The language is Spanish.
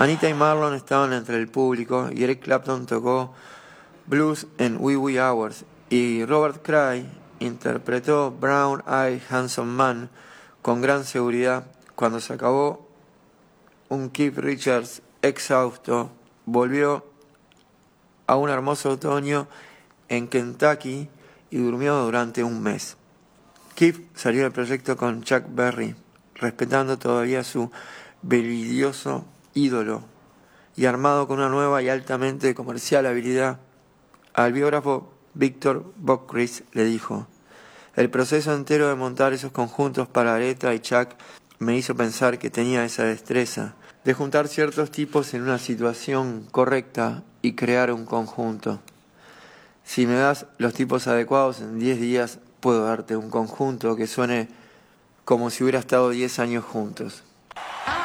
Anita y Marlon estaban entre el público y Eric Clapton tocó blues en Wee Wee Hours y Robert Cray interpretó Brown Eyed Handsome Man con gran seguridad. Cuando se acabó, un Keith Richards exhausto volvió a un hermoso otoño en Kentucky y durmió durante un mes. Keith salió del proyecto con Chuck Berry, respetando todavía su veridioso ídolo y armado con una nueva y altamente comercial habilidad. Al biógrafo Victor Bockris le dijo: el proceso entero de montar esos conjuntos para Aretha y Chuck me hizo pensar que tenía esa destreza de juntar ciertos tipos en una situación correcta y crear un conjunto. Si me das los tipos adecuados, en 10 días puedo darte un conjunto que suene como si hubiera estado 10 años juntos.